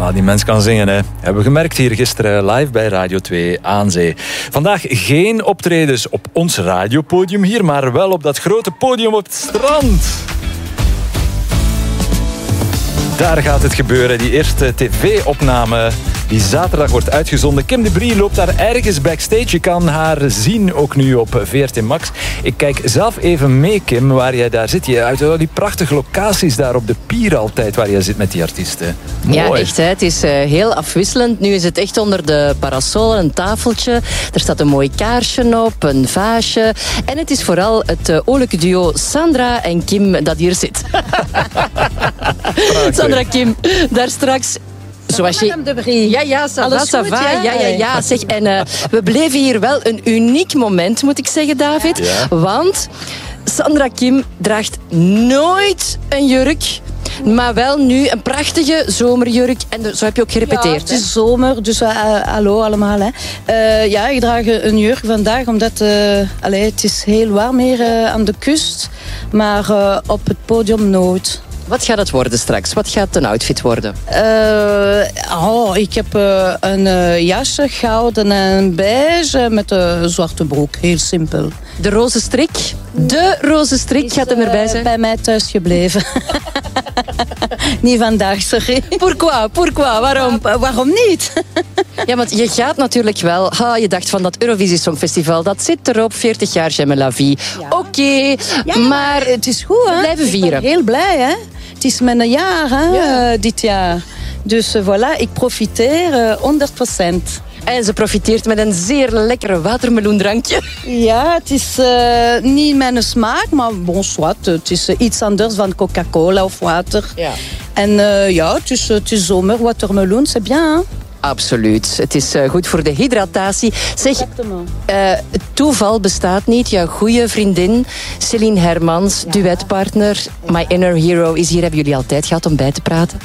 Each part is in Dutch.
Die mens kan zingen, hè. Hebben we gemerkt hier gisteren live bij Radio 2 aan Zee. Vandaag geen optredens op ons radiopodium hier, maar wel op dat grote podium op het strand. Daar gaat het gebeuren, die eerste tv-opname die zaterdag wordt uitgezonden. Kim de Brie loopt daar ergens backstage. Je kan haar zien, ook nu op VRT Max. Ik kijk zelf even mee, Kim, waar jij daar zit. Je uit die prachtige locaties daar op de pier altijd, waar jij zit met die artiesten. Mooi. Ja, echt. Hè. Het is heel afwisselend. Nu is het echt onder de parasol, een tafeltje. Er staat een mooi kaarsje op, een vaasje. En het is vooral het oorlijke duo Sandra en Kim dat hier zit. Sandra, Kim, daar straks... Zoals je... de Brie. Ja, alles ça goed, va. ja? Ja. Zeg, en we bleven hier wel een uniek moment, moet ik zeggen, David. Ja. Want Sandra Kim draagt nooit een jurk, maar wel nu een prachtige zomerjurk. En zo heb je ook gerepeteerd. Ja, het is zomer, dus hallo allemaal. Hè. Ja, ik draag een jurk vandaag, omdat het is heel warm hier aan de kust. Maar op het podium nooit. Wat gaat het worden straks? Wat gaat een outfit worden? Ik heb een jasje, gouden en beige, met een zwarte broek. Heel simpel. De roze strik? De roze strik gaat er erbij zijn? Bij mij thuis gebleven. Niet vandaag, sorry. Pourquoi? Waarom? Waarom niet? Ja, want je gaat natuurlijk wel... je dacht van dat Eurovisie Songfestival, dat zit erop. 40 jaar J'aime la vie. Ja. Oké, maar het is goed, hè? we blijven vieren. Ik ben heel blij, hè? Het is mijn jaar, hè, dit jaar. Dus voilà, ik profiteer 100%. En ze profiteert met een zeer lekkere watermeloendrankje. Ja, het is niet mijn smaak, maar bon, soit. Het is iets anders dan Coca-Cola of water. Ja. En het is zomer, watermeloen, c'est bien, hè? Absoluut. Het is goed voor de hydratatie. Zeg, toeval bestaat niet. Jouw goede vriendin, Céline Hermans, duetpartner, My Inner Hero, is hier. Hebben jullie altijd gehad om bij te praten?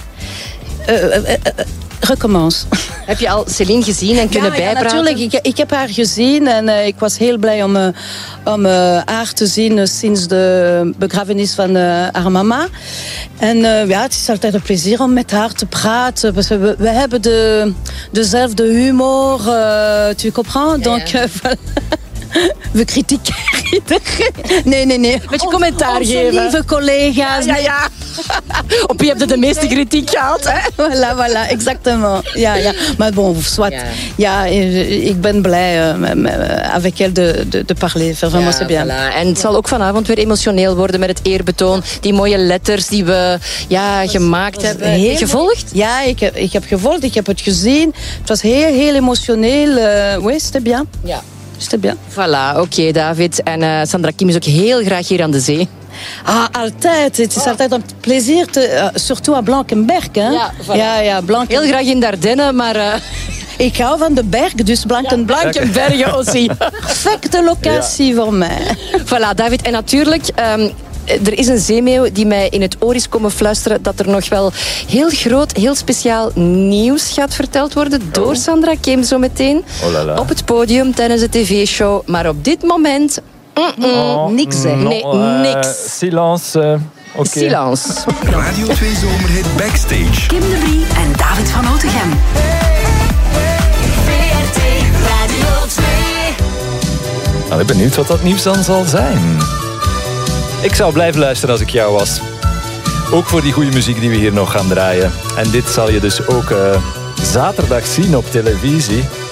Recommence. Heb je al Céline gezien en kunnen bijpraten? Ja, natuurlijk. Ik heb haar gezien en ik was heel blij om haar te zien sinds de begrafenis van haar mama. En het is altijd een plezier om met haar te praten. We hebben dezelfde humor, tu comprends? Donc, voilà. We kritiseren iedereen. Nee. Beetje commentaar geven. Lieve collega's. Ja. Op wie heb je de meeste kritiek gehad? Hè? Voilà, exactement. Ja. Maar bon, soit. Ja, ik ben blij avec elle de parler. Vraiment, c'est bien. Voilà. En het zal ook vanavond weer emotioneel worden met het eerbetoon. Die mooie letters die we gemaakt hebben. Heel gevolgd? Ja, ik heb gevolgd. Ik heb het gezien. Het was heel emotioneel. Oui, c'était bien. Ja. C'était bien. Voilà, oké, David. En Sandra Kim is ook heel graag hier aan de zee. Altijd. Het is altijd een plezier, surtout à Blankenberg. Hè? Ja, voilà. Ja, Blankenberg. Heel graag in Dardenne, maar... Ik hou van de berg, dus Blankenbergen aussi. Perfecte locatie voor mij. Voilà, David. En natuurlijk... er is een zeemeeuw die mij in het oor is komen fluisteren dat er nog wel heel groot, heel speciaal nieuws gaat verteld worden door Sandra Kim zo meteen op het podium tijdens de tv-show. Maar op dit moment... niks zeggen. Nee, niks. Silence. Okay. Silence. Radio 2 Zomerhit Backstage. Kim de Brie en David van Otegem. VRT Radio 2. Nou, ik ben benieuwd wat dat nieuws dan zal zijn. Ik zou blijven luisteren als ik jou was. Ook voor die goede muziek die we hier nog gaan draaien. En dit zal je dus ook zaterdag zien op televisie.